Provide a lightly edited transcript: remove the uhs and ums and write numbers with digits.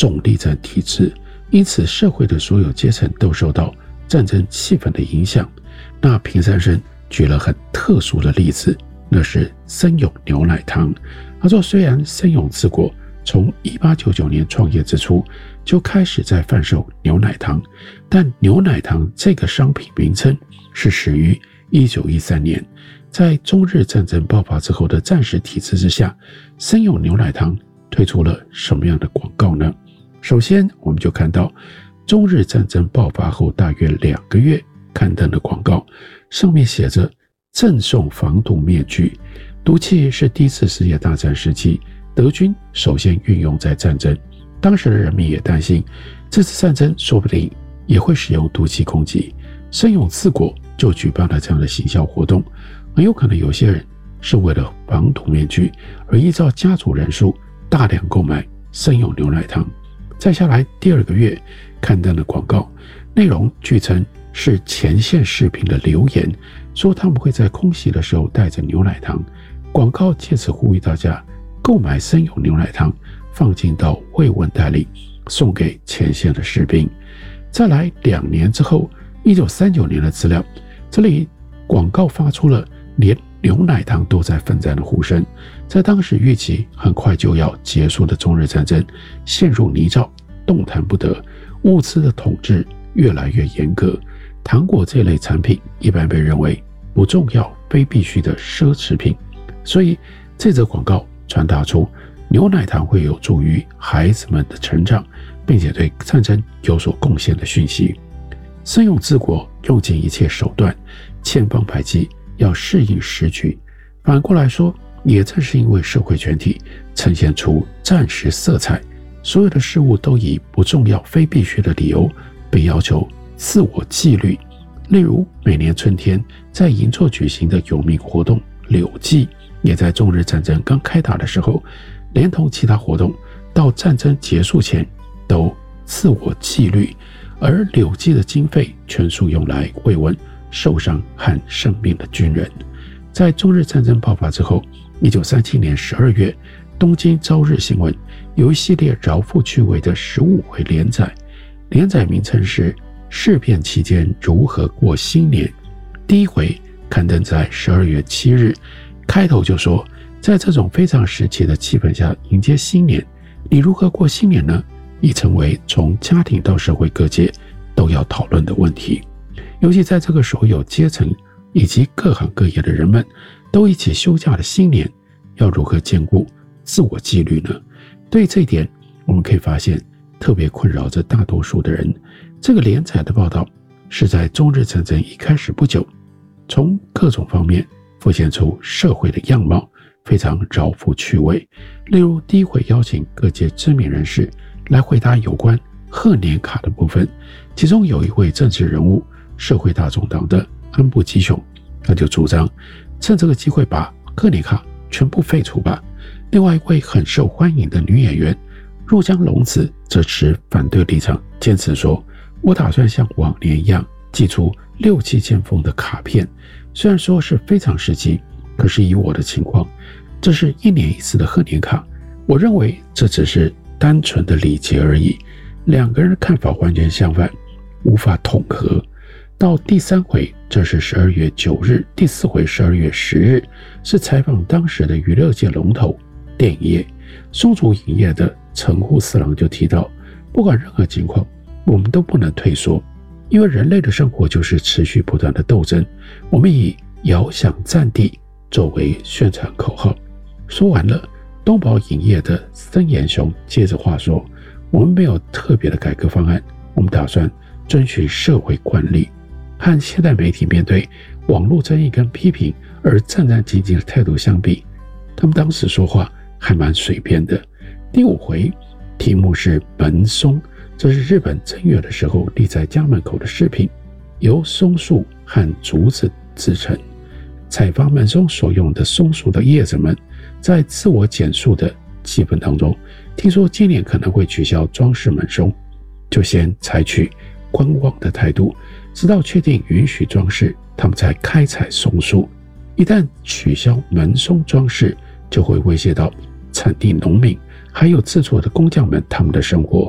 总力战体制，因此社会的所有阶层都受到战争气氛的影响。那平山生举了很特殊的例子，那是森永牛奶糖。他说，虽然森永治国从1899年创业之初就开始在贩售牛奶糖，但牛奶糖这个商品名称是始于1913年，在中日战争爆发之后的战时体制之下，森永牛奶糖推出了什么样的广告呢？首先我们就看到中日战争爆发后大约2个月刊登的广告，上面写着赠送防毒面具。毒气是第一次世界大战时期德军首先运用在战争，当时的人民也担心这次战争说不定也会使用毒气攻击，森永治国就举办了这样的行销活动。很有可能有些人是为了防毒面具而依照家族人数大量购买森永牛奶糖。再下来第2个月刊登的广告内容据称是前线士兵的留言，说他们会在空袭的时候带着牛奶糖，广告借此呼吁大家购买森永牛奶糖，放进到慰问袋里送给前线的士兵。再来2年之后1939年的资料，这里广告发出了连牛奶糖都在奋战的呼声。在当时预期很快就要结束的中日战争陷入泥沼，动弹不得，物资的统治越来越严格，糖果这类产品一般被认为不重要、非必须的奢侈品，所以这则广告传达出牛奶糖会有助于孩子们的成长，并且对战争有所贡献的讯息。森永治国用尽一切手段，千方百计要适应时局。反过来说，也正是因为社会全体呈现出战时色彩，所有的事物都以不重要、非必须的理由被要求自我纪律。例如每年春天在银座举行的有名活动柳祭，也在中日战争刚开打的时候，连同其他活动到战争结束前都自我纪律，而柳祭的经费全数用来慰问受伤和生病的军人。在中日战争爆发之后，1937年12月，东京朝日新闻有一系列饶富趣味的15回连载，连载名称是事变期间如何过新年。第1回刊登在12月7日，开头就说，在这种非常时期的气氛下迎接新年，你如何过新年呢？已成为从家庭到社会各界都要讨论的问题。尤其在这个所有阶层以及各行各业的人们都一起休假的新年，要如何兼顾自我纪律呢？对这一点，我们可以发现特别困扰着大多数的人。这个连载的报道是在中日战争一开始不久，从各种方面浮现出社会的样貌，非常饶富趣味。例如第1回邀请各界知名人士来回答有关贺年卡的部分，其中有一位政治人物社会大众党的安部吉雄，他就主张趁这个机会把贺年卡全部废除吧。另外一位很受欢迎的女演员入江龙子则持反对立场，坚持说，我打算像往年一样寄出6、7件封的卡片，虽然说是非常时期，可是以我的情况，这是1年1次的贺年卡，我认为这只是单纯的礼节而已。2个人的看法完全相反，无法统合。到第3回，这是12月9日，第4回12月10日，是采访当时的娱乐界龙头电影业松竹影业的城户四郎就提到，不管任何情况，我们都不能退缩，因为人类的生活就是持续不断的斗争。我们以遥想战地作为宣传口号。说完了，东宝影业的森严雄接着话说，我们没有特别的改革方案，我们打算遵循社会惯例。和现代媒体面对网络争议跟批评而战战兢兢的态度相比，他们当时说话还蛮随便的。第5回题目是门松，这是日本正月的时候立在家门口的饰品，由松树和竹子制成。采访门松所用的松树的叶子们，在自我简述的气氛当中，听说今年可能会取消装饰门松，就先采取观望的态度，直到确定允许装饰，他们才开采松树。一旦取消门松装饰，就会威胁到产地农民还有制作的工匠们他们的生活。